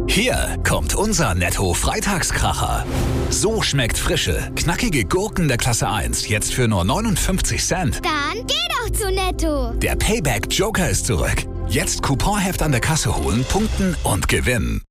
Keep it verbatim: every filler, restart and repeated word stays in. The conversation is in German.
Hier kommt unser Netto-Freitagskracher. So schmeckt frische, knackige Gurken der Klasse eins jetzt für nur neunundfünfzig Cent. Dann geh doch zu Netto. Der Payback Joker ist zurück. Jetzt Couponheft an der Kasse holen, punkten und gewinnen.